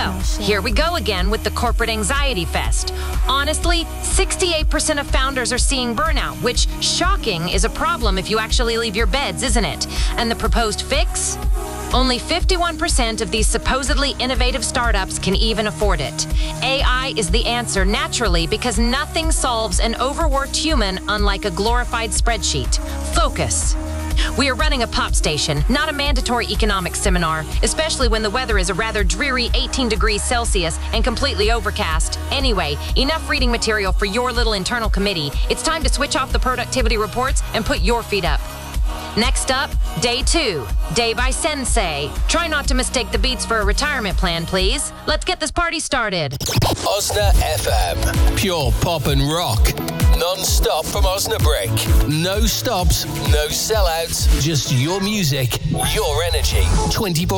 here we go again with the corporate anxiety fest. Honestly, 68% of founders are seeing burnout, which, shocking, is a problem if you actually leave your beds, isn't it? And the proposed fix? Only 51% of these supposedly innovative startups can even afford it. AI is the answer naturally because nothing solves an overworked human unlike a glorified spreadsheet. Focus. We are running a pop station, not a mandatory economics seminar, especially when the weather is a rather dreary 18 degrees Celsius and completely overcast. Anyway, enough reading material for your little internal committee. It's time to switch off the productivity reports and put your feet up. Next up, Day 2, Day by Sensei. Try not to mistake the beats for a retirement plan, please. Let's get this party started. Osna FM. Pure pop and rock. Non-stop from Osnabrück. No stops, no sellouts. Just your music, your energy. 24